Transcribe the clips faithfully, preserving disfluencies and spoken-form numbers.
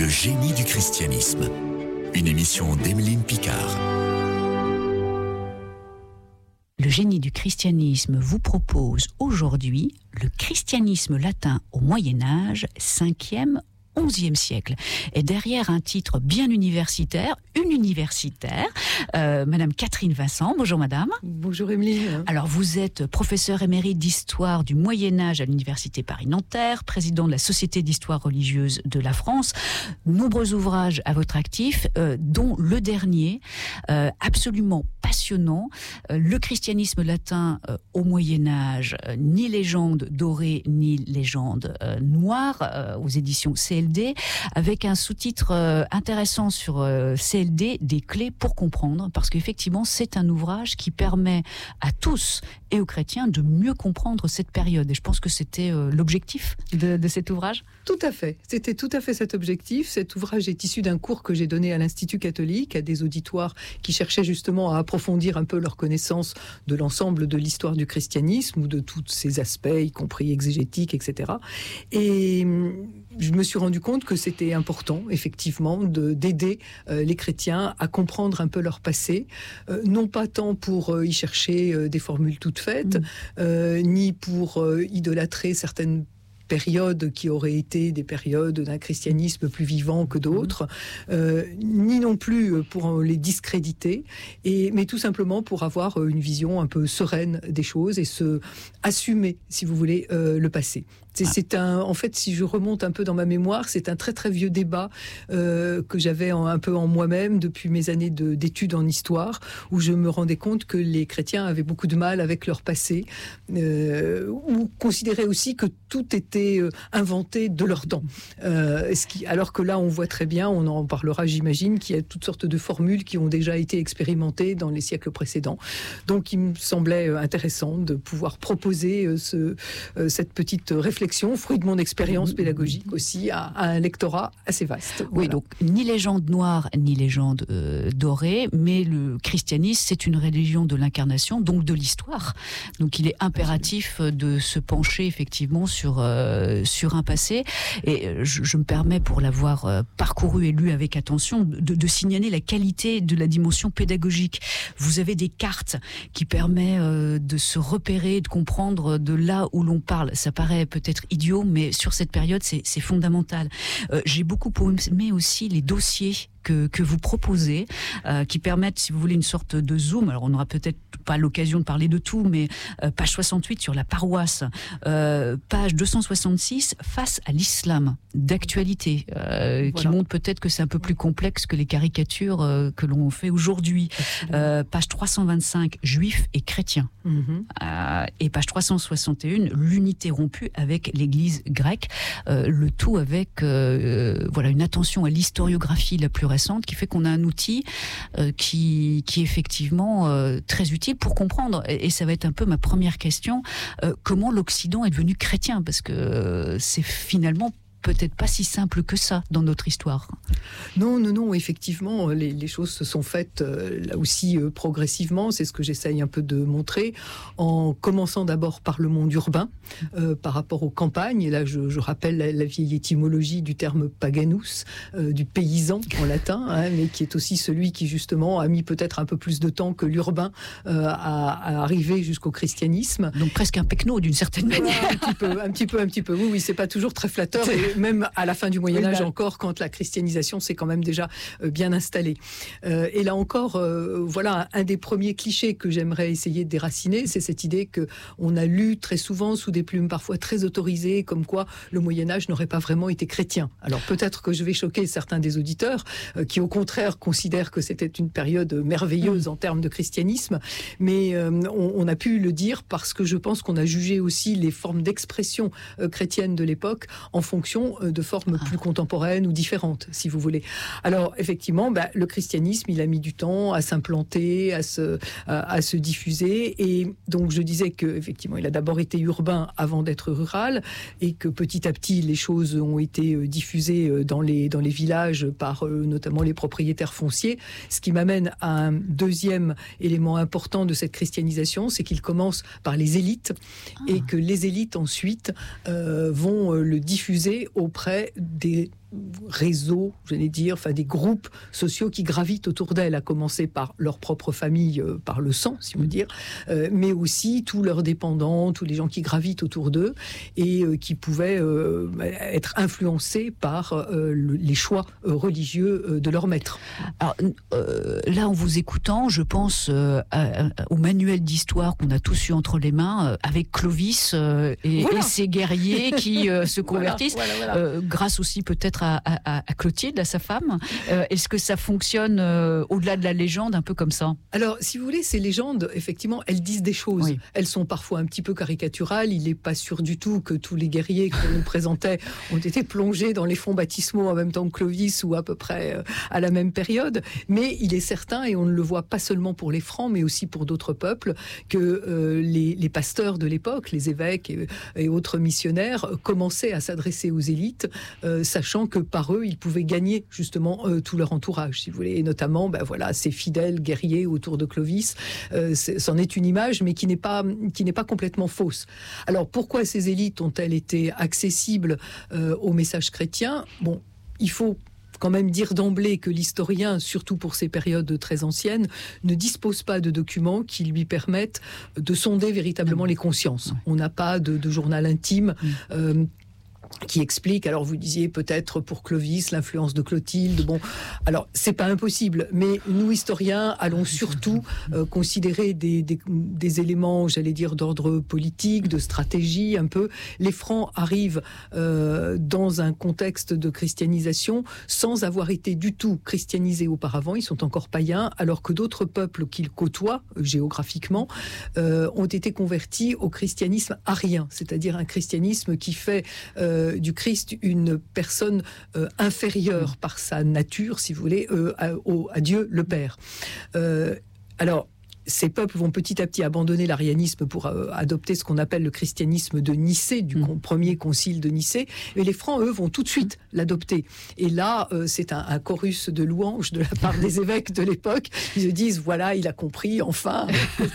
Le génie du christianisme. Une émission d'Emeline Picard. Le génie du christianisme vous propose aujourd'hui le christianisme latin au Moyen-Âge, cinquième onzième siècle. Et derrière un titre bien universitaire, une universitaire, euh, Madame Catherine Vincent. Bonjour Madame. Bonjour Emeline. Alors vous êtes professeure émérite d'histoire du Moyen-Âge à l'Université Paris-Nanterre, président de la Société d'histoire religieuse de la France. Nombreux ouvrages à votre actif, euh, dont le dernier, euh, absolument passionnant, euh, le christianisme latin euh, au Moyen-Âge, euh, ni légende dorée, ni légende euh, noire, euh, aux éditions C L D, avec un sous-titre euh, intéressant sur euh, C L D, des clés pour comprendre, parce qu'effectivement, c'est un ouvrage qui permet à tous et aux chrétiens de mieux comprendre cette période. Et je pense que c'était euh, l'objectif de, de cet ouvrage. Tout à fait. C'était tout à fait cet objectif. Cet ouvrage est issu d'un cours que j'ai donné à l'Institut catholique, à des auditoires qui cherchaient justement à approfondir un peu leur connaissance de l'ensemble de l'histoire du christianisme ou de tous ses aspects, y compris exégétiques, et cetera. Et je me suis rendu compte que c'était important, effectivement, de, d'aider euh, les chrétiens à comprendre un peu leur passé, euh, non pas tant pour euh, y chercher euh, des formules toutes faites, mmh. euh, ni pour euh, idolâtrer certaines périodes qui auraient été des périodes d'un christianisme plus vivant que d'autres, euh, ni non plus pour les discréditer, et, mais tout simplement pour avoir une vision un peu sereine des choses et se assumer, si vous voulez, euh, le passé. C'est, c'est un, en fait, si je remonte un peu dans ma mémoire, c'est un très très vieux débat euh, que j'avais en, un peu en moi-même depuis mes années de, d'études en histoire, où je me rendais compte que les chrétiens avaient beaucoup de mal avec leur passé, euh, ou considéraient aussi que tout était euh, inventé de leur temps. Euh, ce qui, alors que là, on voit très bien, on en parlera, j'imagine, qu'il y a toutes sortes de formules qui ont déjà été expérimentées dans les siècles précédents. Donc, il me semblait intéressant de pouvoir proposer euh, ce, euh, cette petite réflexion, fruit de mon expérience pédagogique aussi, à, à un lectorat assez vaste. Oui, voilà. Donc ni légende noire, ni légende euh, dorée, mais le christianisme, c'est une religion de l'incarnation, donc de l'histoire. Donc il est impératif de se pencher effectivement sur, euh, sur un passé. Et je, je me permets, pour l'avoir euh, parcouru et lu avec attention, de, de signaler la qualité de la dimension pédagogique. Vous avez des cartes qui permettent euh, de se repérer, de comprendre de là où l'on parle. Ça paraît peut-être idiot, mais sur cette période, c'est, c'est fondamental. Euh, j'ai beaucoup aimé aussi les dossiers que, que vous proposez, euh, qui permettent, si vous voulez, une sorte de zoom. Alors, on n'aura peut-être pas l'occasion de parler de tout, mais euh, page soixante-huit sur la paroisse, euh, page deux cent soixante-six face à l'islam d'actualité, euh, voilà. Qui montre peut-être que c'est un peu plus complexe que les caricatures euh, que l'on fait aujourd'hui. Euh, page trois cent vingt-cinq, juifs et chrétiens. Mm-hmm. Euh, et page trois cent soixante et un, l'unité rompue avec l'Église grecque. Euh, le tout avec euh, voilà, une attention à l'historiographie la plus récente, qui fait qu'on a un outil euh, qui, qui est effectivement euh, très utile pour comprendre. Et, et ça va être un peu ma première question, euh, comment l'Occident est devenu chrétien, parce que euh, c'est finalement peut-être pas si simple que ça dans notre histoire. Non, non, non, effectivement, les, les choses se sont faites euh, là aussi euh, progressivement, c'est ce que j'essaye un peu de montrer, en commençant d'abord par le monde urbain, euh, par rapport aux campagnes, et là je, je rappelle la, la vieille étymologie du terme paganus, euh, du paysan en latin, hein, mais qui est aussi celui qui justement a mis peut-être un peu plus de temps que l'urbain euh, à, à arriver jusqu'au christianisme. Donc presque un pecno d'une certaine manière. un petit peu, un petit peu, un petit peu, oui, oui, c'est pas toujours très flatteur, et même à la fin du Moyen-Âge encore, quand la christianisation s'est quand même déjà euh, bien installée. Euh, et là encore, euh, voilà, un, un des premiers clichés que j'aimerais essayer de déraciner, c'est cette idée qu'on a lu très souvent sous des plumes parfois très autorisées, comme quoi le Moyen-Âge n'aurait pas vraiment été chrétien. Alors peut-être que je vais choquer certains des auditeurs, euh, qui au contraire considèrent que c'était une période merveilleuse mmh. en termes de christianisme, mais euh, on, on a pu le dire parce que je pense qu'on a jugé aussi les formes d'expression euh, chrétienne de l'époque en fonction de formes plus contemporaines ou différentes, si vous voulez. Alors, effectivement, bah, le christianisme, il a mis du temps à s'implanter, à se, à, à se diffuser. Et donc, je disais qu'effectivement, il a d'abord été urbain avant d'être rural, et que petit à petit, les choses ont été diffusées dans les, dans les villages par euh, notamment les propriétaires fonciers. Ce qui m'amène à un deuxième élément important de cette christianisation, c'est qu'il commence par les élites, ah. et que les élites, ensuite, euh, vont le diffuser auprès des réseaux, j'allais dire, enfin des groupes sociaux qui gravitent autour d'elle, à commencer par leur propre famille, euh, par le sang, si on veut dire, euh, mais aussi tous leurs dépendants, tous les gens qui gravitent autour d'eux et euh, qui pouvaient euh, être influencés par euh, le, les choix euh, religieux euh, de leur maître. Alors, euh, là, en vous écoutant, je pense euh, à, à, au manuel d'histoire qu'on a tous eu entre les mains, euh, avec Clovis euh, et, voilà. et ses guerriers qui euh, se convertissent, voilà, voilà, voilà. Euh, grâce aussi peut-être à, à, à Clotilde, à sa femme. Euh, est-ce que ça fonctionne euh, au-delà de la légende, un peu comme ça? Alors, si vous voulez, ces légendes, effectivement, elles disent des choses. Oui. Elles sont parfois un petit peu caricaturales. Il n'est pas sûr du tout que tous les guerriers qu'on nous présentait ont été plongés dans les fonds baptismaux en même temps que Clovis ou à peu près euh, à la même période. Mais il est certain, et on ne le voit pas seulement pour les Francs, mais aussi pour d'autres peuples, que euh, les, les pasteurs de l'époque, les évêques et, et autres missionnaires, commençaient à s'adresser aux élites, euh, sachant que par eux, ils pouvaient gagner justement euh, tout leur entourage, si vous voulez, et notamment, ben voilà, ces fidèles guerriers autour de Clovis. Euh, c'est, c'en est une image, mais qui n'est pas qui n'est pas complètement fausse. Alors, pourquoi ces élites ont-elles été accessibles euh, au message chrétien? Bon, il faut quand même dire d'emblée que l'historien, surtout pour ces périodes très anciennes, ne dispose pas de documents qui lui permettent de sonder véritablement les consciences. On n'a pas de, de journal intime euh, qui explique, alors vous disiez peut-être pour Clovis, l'influence de Clotilde, bon, alors c'est pas impossible, mais nous historiens allons surtout euh, considérer des, des, des éléments, j'allais dire, d'ordre politique, de stratégie, un peu. Les Francs arrivent euh, dans un contexte de christianisation sans avoir été du tout christianisés auparavant, ils sont encore païens, alors que d'autres peuples qu'ils côtoient, géographiquement, euh, ont été convertis au christianisme arien, c'est-à-dire un christianisme qui fait euh, du Christ une personne euh, inférieure par sa nature, si vous voulez, euh, à, au, à Dieu le Père. Euh, alors, ces peuples vont petit à petit abandonner l'arianisme pour euh, adopter ce qu'on appelle le christianisme de Nicée, du con- premier concile de Nicée. Et les Francs, eux, vont tout de suite l'adopter. Et là, euh, c'est un, un chorus de louanges de la part des évêques de l'époque. Ils se disent, voilà, il a compris, enfin,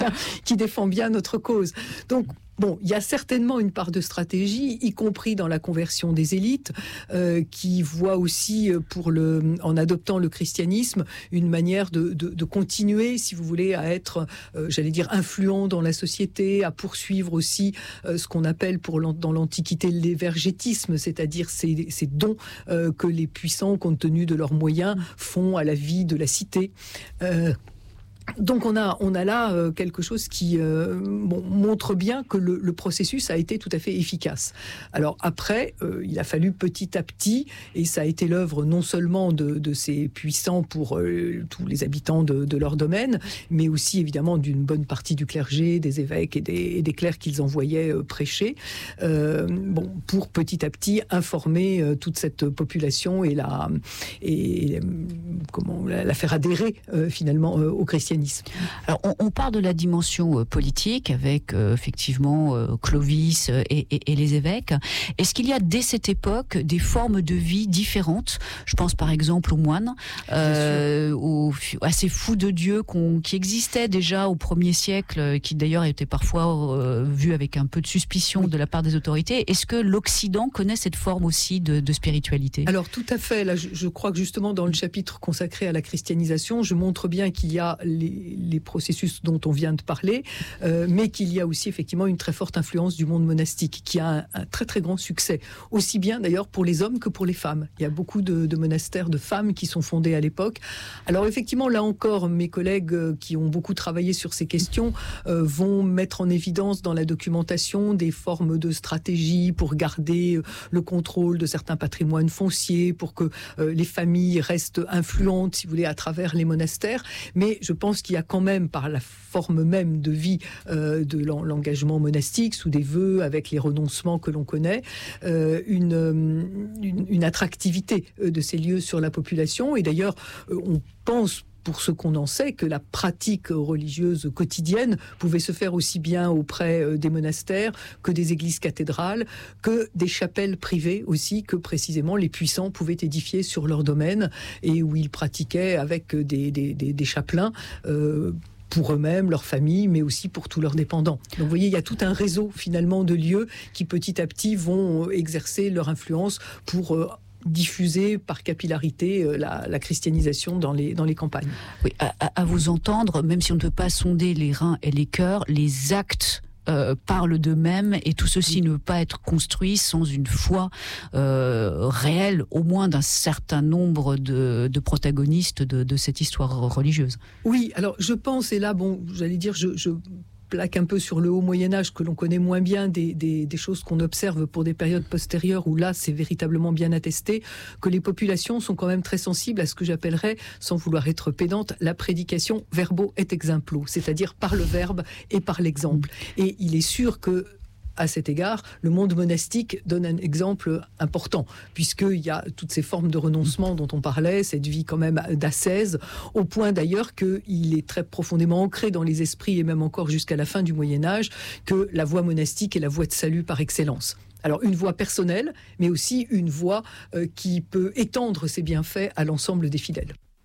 qui défend bien notre cause. Donc, bon, il y a certainement une part de stratégie, y compris dans la conversion des élites, euh, qui voient aussi, pour le, en adoptant le christianisme, une manière de, de, de continuer, si vous voulez, à être, euh, j'allais dire, influent dans la société, à poursuivre aussi euh, ce qu'on appelle pour l'an, dans l'Antiquité l'évergétisme, c'est-à-dire ces, ces dons euh, que les puissants, compte tenu de leurs moyens, font à la vie de la cité. Euh, Donc on a on a là euh, quelque chose qui euh, bon, montre bien que le, le processus a été tout à fait efficace. Alors après, euh, il a fallu petit à petit, et ça a été l'œuvre non seulement de, de ces puissants pour euh, tous les habitants de, de leur domaine, mais aussi évidemment d'une bonne partie du clergé, des évêques et des, et des clercs qu'ils envoyaient euh, prêcher, euh, bon, pour petit à petit informer euh, toute cette population et la et comment la, la faire adhérer euh, finalement euh, au christianisme. Alors, on, on parle de la dimension euh, politique avec euh, effectivement euh, Clovis euh, et, et, et les évêques. Est-ce qu'il y a dès cette époque des formes de vie différentes? Je pense par exemple aux moines, euh, aux, à ces fous de Dieu qu'on, qui existaient déjà au premier siècle, qui d'ailleurs étaient parfois euh, vus avec un peu de suspicion oui. de la part des autorités. Est-ce que l'Occident connaît cette forme aussi de, de spiritualité? Alors tout à fait. Là, je, je crois que justement dans le chapitre consacré à la christianisation, je montre bien qu'il y a les les processus dont on vient de parler, euh, mais qu'il y a aussi effectivement une très forte influence du monde monastique, qui a un, un très très grand succès, aussi bien d'ailleurs pour les hommes que pour les femmes. Il y a beaucoup de, de monastères de femmes qui sont fondés à l'époque. Alors effectivement, là encore, mes collègues euh, qui ont beaucoup travaillé sur ces questions euh, vont mettre en évidence dans la documentation des formes de stratégie pour garder euh, le contrôle de certains patrimoines fonciers, pour que euh, les familles restent influentes, si vous voulez, à travers les monastères. Mais je pense qu'il y a quand même, par la forme même de vie euh, de l'engagement monastique, sous des vœux, avec les renoncements que l'on connaît, euh, une, une, une attractivité de ces lieux sur la population. Et d'ailleurs, on pense, pour ce qu'on en sait, que la pratique religieuse quotidienne pouvait se faire aussi bien auprès des monastères que des églises cathédrales, que des chapelles privées aussi, que précisément les puissants pouvaient édifier sur leur domaine, et où ils pratiquaient avec des, des, des, des chapelains euh, pour eux-mêmes, leur famille, mais aussi pour tous leurs dépendants. Donc vous voyez, il y a tout un réseau finalement de lieux qui petit à petit vont exercer leur influence pour... Euh, diffuser par capillarité euh, la, la christianisation dans les, dans les campagnes. Oui, à, à vous entendre, même si on ne peut pas sonder les reins et les cœurs, les actes Euh, parlent d'eux-mêmes, et tout ceci ne peut pas être construit sans une foi euh, réelle, au moins d'un certain nombre de, de protagonistes de, de cette histoire religieuse. Oui, alors je pense, et là, bon, j'allais dire, je... je... plaque un peu sur le haut Moyen-Âge, que l'on connaît moins bien, des, des, des choses qu'on observe pour des périodes postérieures, où là, c'est véritablement bien attesté, que les populations sont quand même très sensibles à ce que j'appellerais, sans vouloir être pédante, la prédication verbo et exemplo, c'est-à-dire par le verbe et par l'exemple. Et il est sûr que, à cet égard, le monde monastique donne un exemple important, puisqu'il y a toutes ces formes de renoncement dont on parlait, cette vie quand même d'ascèse, au point d'ailleurs qu'il est très profondément ancré dans les esprits, et même encore jusqu'à la fin du Moyen-Âge, que la voie monastique est la voie de salut par excellence. Alors une voie personnelle, mais aussi une voie euh, qui peut étendre ses bienfaits à l'ensemble des fidèles.